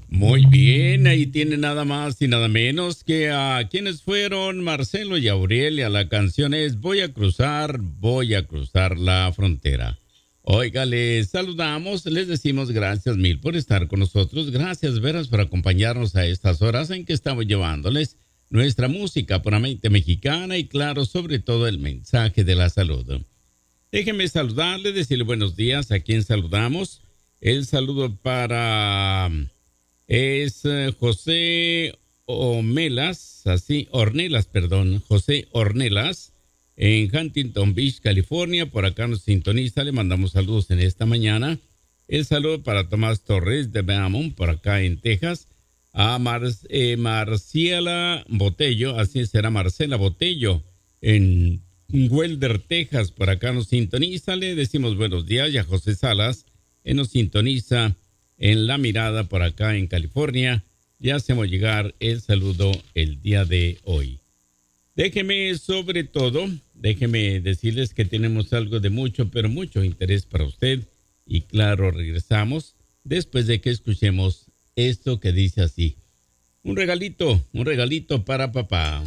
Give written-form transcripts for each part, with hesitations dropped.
Muy bien, ahí tiene nada más y nada menos que a quienes fueron Marcelo y Aurelia. La canción es voy a cruzar la frontera. Oiga, les saludamos, les decimos gracias mil por estar con nosotros. Gracias, Veras, por acompañarnos a estas horas en que estamos llevándoles nuestra música puramente mexicana y, claro, sobre todo el mensaje de la salud. Déjenme saludarle, decirle buenos días a quien saludamos. El saludo para... José Ornelas, José Ornelas, en Huntington Beach, California. Por acá nos sintoniza, le mandamos saludos en esta mañana. El saludo para Tomás Torres de Beaumont, por acá en Texas. A Marciela Botello, así será Marcela Botello, en Welder, Texas, por acá nos sintoniza. Le decimos buenos días. Y a José Salas, nos sintoniza en La Mirada, por acá en California. Ya hacemos llegar el saludo el día de hoy. Déjeme decirles que tenemos algo de mucho, pero mucho interés para usted. Y claro, regresamos después de que escuchemos esto que dice así. Un regalito para papá.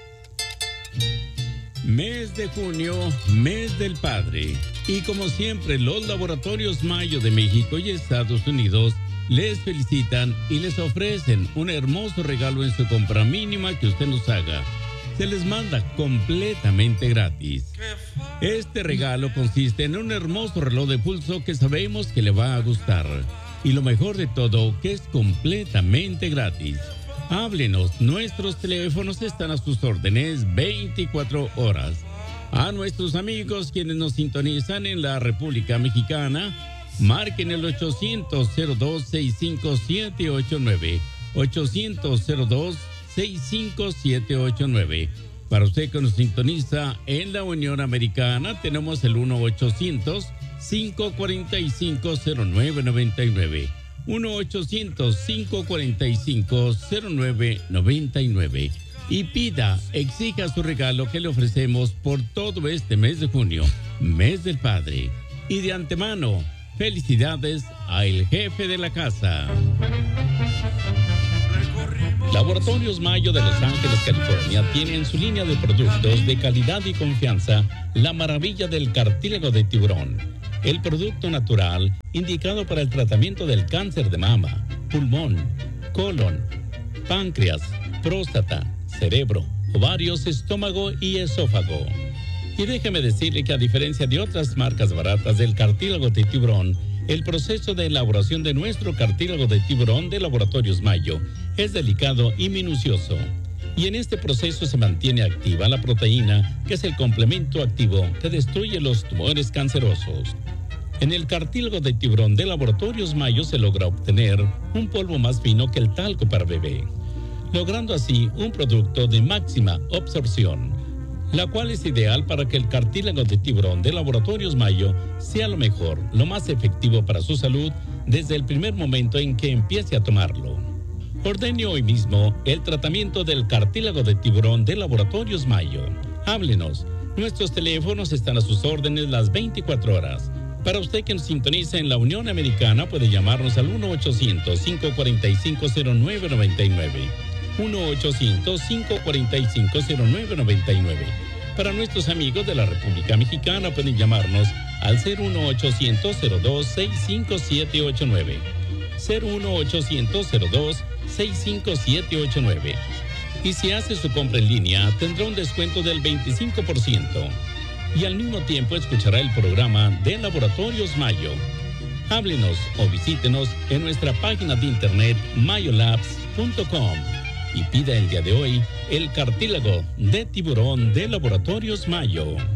Mes de junio, mes del padre. Y como siempre, los Laboratorios Mayo de México y Estados Unidos les felicitan y les ofrecen un hermoso regalo en su compra mínima que usted nos haga. Se les manda completamente gratis. Este regalo consiste en un hermoso reloj de pulso que sabemos que le va a gustar. Y lo mejor de todo, que es completamente gratis. Háblenos, nuestros teléfonos están a sus órdenes 24 horas. A nuestros amigos quienes nos sintonizan en la República Mexicana, marquen el 800-02-65789. 800-02-65789. Para usted que nos sintoniza en la Unión Americana, tenemos el 1-800-545-0999. 1-800-545-0999. Y exija su regalo que le ofrecemos por todo este mes de junio, mes del padre. Y de antemano, felicidades al jefe de la casa. Laboratorios Mayo de Los Ángeles, California, tiene en su línea de productos de calidad y confianza la maravilla del cartílago de tiburón. El producto natural indicado para el tratamiento del cáncer de mama, pulmón, colon, páncreas, próstata, cerebro, ovarios, estómago y esófago. Y déjeme decirle que a diferencia de otras marcas baratas del cartílago de tiburón, el proceso de elaboración de nuestro cartílago de tiburón de Laboratorios Mayo es delicado y minucioso. Y en este proceso se mantiene activa la proteína, que es el complemento activo que destruye los tumores cancerosos. En el cartílago de tiburón de Laboratorios Mayo se logra obtener un polvo más fino que el talco para bebé, logrando así un producto de máxima absorción, la cual es ideal para que el cartílago de tiburón de Laboratorios Mayo sea lo mejor, lo más efectivo para su salud desde el primer momento en que empiece a tomarlo. Ordene hoy mismo el tratamiento del cartílago de tiburón de Laboratorios Mayo. Háblenos, nuestros teléfonos están a sus órdenes las 24 horas. Para usted que nos sintoniza en la Unión Americana, puede llamarnos al 1-800-545-0999. 1-800-545-0999. Para nuestros amigos de la República Mexicana, pueden llamarnos al 01800-02-65789. 01800-02-65789. Y si hace su compra en línea, tendrá un descuento del 25%. Y al mismo tiempo escuchará el programa de Laboratorios Mayo. Háblenos o visítenos en nuestra página de internet mayolabs.com y pida el día de hoy el cartílago de tiburón de Laboratorios Mayo.